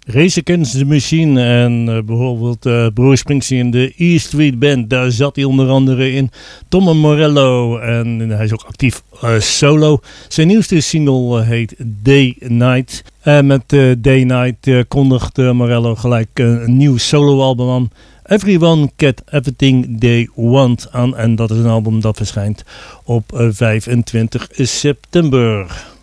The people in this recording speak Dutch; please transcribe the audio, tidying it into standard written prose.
Rage Against the Machine en bijvoorbeeld Bruce Springsteen, de E Street Band, daar zat hij onder andere in. Tom Morello en hij is ook actief solo. Zijn nieuwste single heet Day Night. En met Day Night kondigt Morello gelijk een nieuw soloalbum aan. Everyone Get Everything They Want aan. En dat is een album dat verschijnt op 25 september.